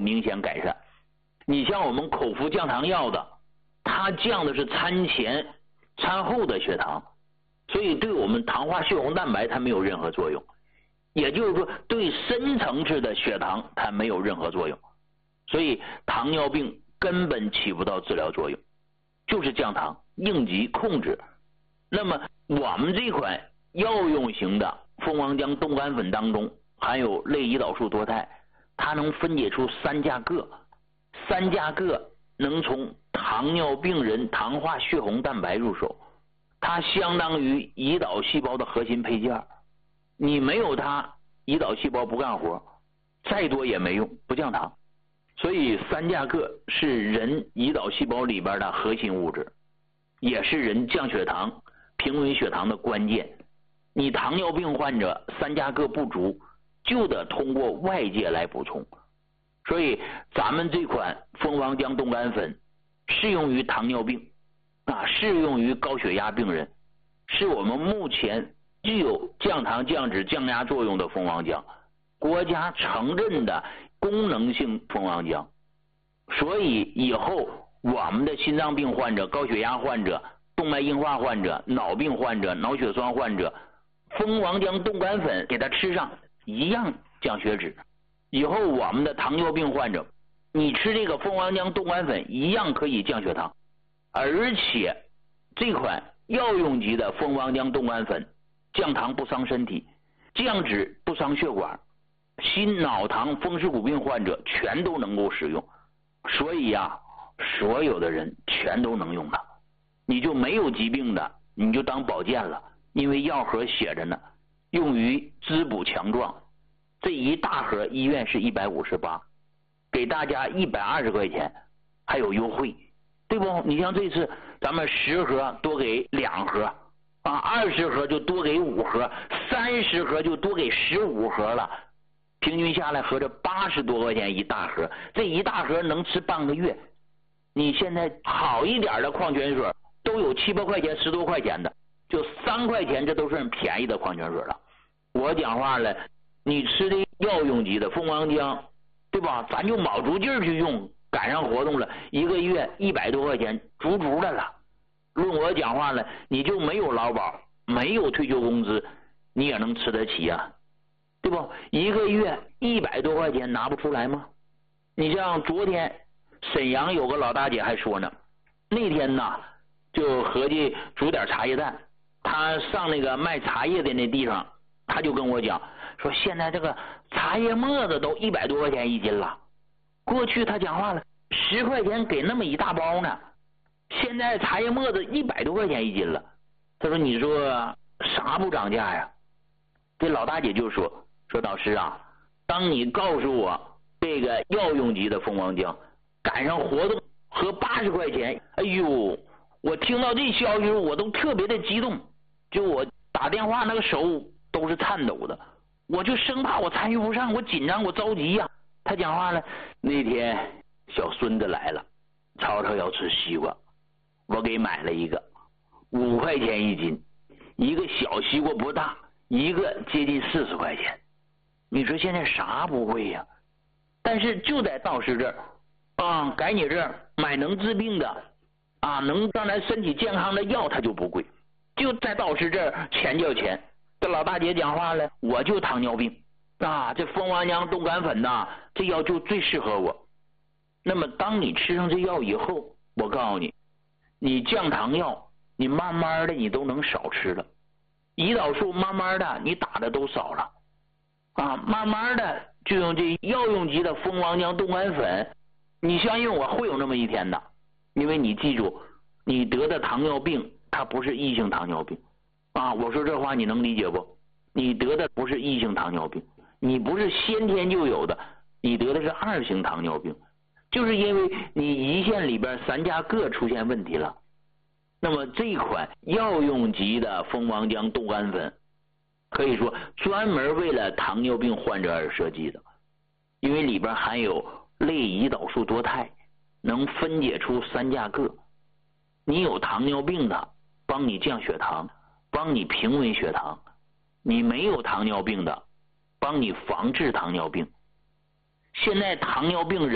明显改善。你像我们口服降糖药的，它降的是餐前餐后的血糖，所以对我们糖化血红蛋白它没有任何作用，也就是说对深层次的血糖它没有任何作用，所以糖尿病根本起不到治疗作用，就是降糖应急控制。那么我们这款药用型的蜂王浆冻干粉当中含有类胰岛素多肽，它能分解出3价铬，3价铬能从糖尿病人糖化血红蛋白入手，它相当于胰岛细胞的核心配件，你没有它，胰岛细胞不干活，再多也没用，不降糖。所以3价铬是人胰岛细胞里边的核心物质，也是人降血糖平稳血糖的关键。你糖尿病患者3价铬不足，就得通过外界来补充。所以咱们这款蜂王浆冻干粉适用于糖尿病适用于高血压病人，是我们目前具有降糖降脂降压作用的蜂王浆，国家承认的功能性蜂王浆。所以以后我们的心脏病患者、高血压患者、动脉硬化患者、脑病患者、脑血栓患者，蜂王浆冻干粉给它吃上一样降血脂。以后我们的糖尿病患者，你吃这个蜂王浆冻干粉一样可以降血糖，而且这款药用级的蜂王浆冻干粉降糖不伤身体，降脂不伤血管，心脑糖风湿骨病患者全都能够使用。所以所有的人全都能用它，你就没有疾病的你就当保健了，因为药盒写着呢，用于滋补强壮。这一大盒医院是158，给大家120块钱，还有优惠，对不？你像这次咱们10盒多给2盒20盒就多给5盒，30盒就多给15盒了，平均下来合着80多块钱一大盒，这一大盒能吃半个月。你现在好一点的矿泉水都有7、8块钱、10多块钱的，就3块钱，这都算便宜的矿泉水了。我讲话了，你吃的药用级的蜂王浆，对吧？咱就卯足劲儿去用，赶上活动了，1个月100多块钱，足足的了。论我讲话了，你就没有劳保，没有退休工资，你也能吃得起对不？1个月100多块钱拿不出来吗？你像昨天沈阳有个老大姐还说呢，那天就合计煮点茶叶蛋，她上那个卖茶叶的那地方，她就跟我讲说，现在这个茶叶沫子都100多块钱一斤了，过去她讲话了10块钱给那么一大包呢，现在茶叶沫子100多块钱一斤了。她说你说啥不涨价呀？这老大姐就说导师当你告诉我这个药用级的蜂王浆赶上活动合80块钱，哎呦，我听到这消息我都特别的激动，就我打电话那个手都是颤抖的，我就生怕我参与不上，我紧张，我着急他讲话了，那天小孙子来了，曹操要吃西瓜，我给买了一个5块钱一斤，一个小西瓜不大，一个接近40块钱。你说现在啥不贵呀？但是就在道士这儿改你这儿买能治病的能让咱身体健康的药，它就不贵。就在道士这儿钱叫钱。这老大姐讲话了，我就糖尿病这蜂王浆冻干粉这药就最适合我。那么当你吃上这药以后，我告诉你，你降糖药你慢慢的你都能少吃了，胰岛素慢慢的你打的都少了慢慢的就用这药用级的蜂王浆冻干粉，你相信我会有那么一天的。因为你记住，你得的糖尿病它不是异性糖尿病我说这话你能理解不？你得的不是异性糖尿病，你不是先天就有的，你得的是2型糖尿病，就是因为你胰腺里边3价铬出现问题了。那么这款药用级的蜂王浆冻干粉可以说专门为了糖尿病患者而设计的，因为里边含有类胰岛素多肽，能分解出3价铬。你有糖尿病的，帮你降血糖，帮你平稳血糖；你没有糖尿病的，帮你防治糖尿病。现在糖尿病人